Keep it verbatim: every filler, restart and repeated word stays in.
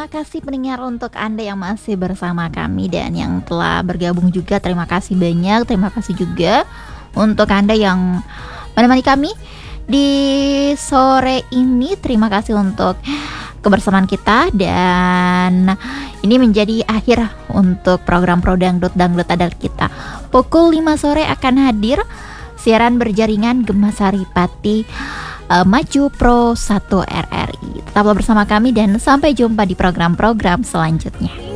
kasih pendengar untuk Anda yang masih bersama kami dan yang telah bergabung juga. Terima kasih banyak. Terima kasih juga untuk Anda yang menemani kami di sore ini. Terima kasih untuk kebersamaan kita, dan ini menjadi akhir untuk program Pro Dangdut Dangdut Adat kita. Pukul lima sore akan hadir siaran berjaringan Gemasari Pati uh, Maju Pro satu R R I. Tetaplah bersama kami dan sampai jumpa di program-program selanjutnya.